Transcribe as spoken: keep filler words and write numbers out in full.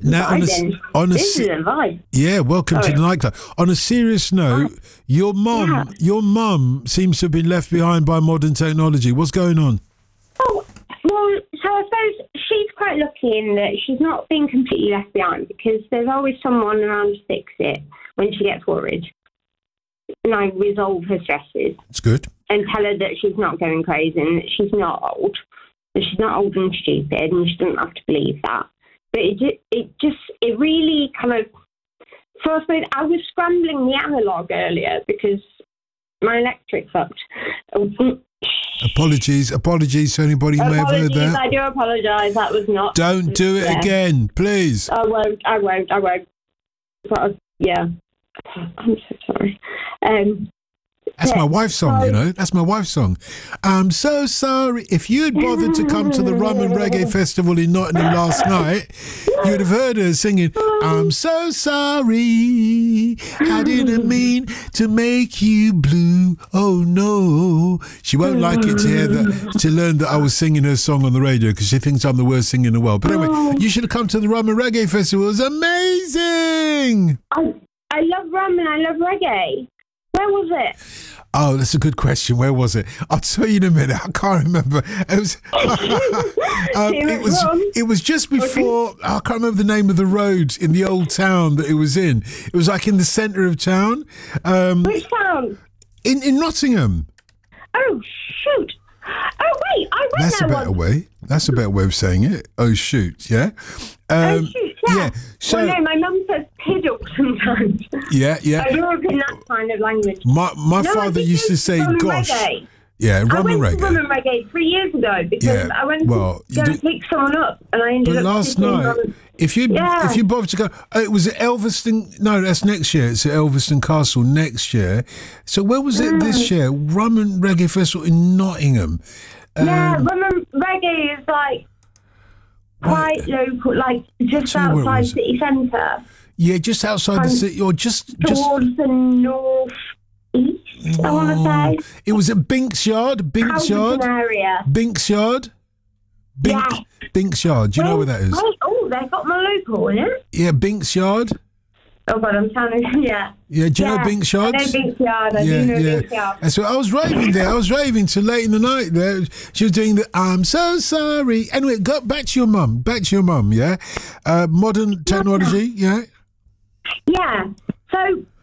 Now, on a, on a, this is a vibe. Yeah, welcome Sorry. to the nightclub. On a serious note, Hi. your mum, Yeah. your mum seems to have been left behind by modern technology. What's going on? Oh, well, so I suppose she's quite lucky in that she's not been completely left behind because there's always someone around to fix it when she gets worried. And I resolve her stresses It's good. and tell her that she's not going crazy and that she's not old. That she's not old and stupid and she doesn't have to believe that. But it just, it just, it really kind of, so I suppose I was scrambling the analogue earlier because my electric fucked. Apologies, apologies to anybody who may have heard Apologies, that. I do apologise. That was not. Don't do it yeah. again, please. I won't. I won't. I won't. But I, yeah. I'm so sorry. Um, That's yeah. my wife's song, you know. That's my wife's song. I'm so sorry. If you had bothered to come to the Rum and Reggae Festival in Nottingham last night, you would have heard her singing, I'm so sorry. I didn't mean to make you blue. Oh, no. She won't like it to hear that, to learn that I was singing her song on the radio because she thinks I'm the worst singer in the world. But anyway, you should have come to the Rum and Reggae Festival. It was amazing. I, I love rum and I love reggae. Where was it? Oh, that's a good question. Where was it? I'll tell you in a minute. I can't remember. It was. um, it was. It was just before. I can't remember the name of the road in the old town that it was in. It was like in the centre of town. Um, Which town? In in Nottingham. Oh shoot! Oh wait, I went That's there a better once. way. That's a better way of saying it. Oh shoot! Yeah. Um, oh shoot! Yeah. yeah. So well, no, my mum says piddle sometimes. yeah, yeah. I grew up in that kind of language. My my No, I father did used go to say rum and "gosh." reggae. Yeah, I rum and went to reggae. rum and reggae three years ago because Yeah, I went well, to you go did- pick someone up and I ended But up last sitting night, on- if you Yeah. if you bothered to go, oh, it was at Elveston. No, that's next year. It's at Elveston Castle next year. So where was it Mm. this year? Rum and Reggae Festival in Nottingham. Um, Yeah, rum and reggae is like quite local, like just tell you where it outside was. city centre, yeah, just outside the Um, city, or just just. towards the north east. I want to Oh, say it was at Binks Yard. Binks Yard. Houghton area. Binks Yard. Bink, Yeah. Binks Yard. Do you know where that is? Wait, oh, they got my local, yeah. Yeah, Binks Yard. Oh God, I'm trying to. Yeah. Yeah, do you yeah. know Binks I Yard? know Binks Yard. I yeah, do know yeah. Binks Yard. And so I was raving there. I was raving till late in the night there. She was doing the I'm so sorry. Anyway, go back to your mum. Back to your mum, yeah? Uh, modern technology, yeah? Yeah. So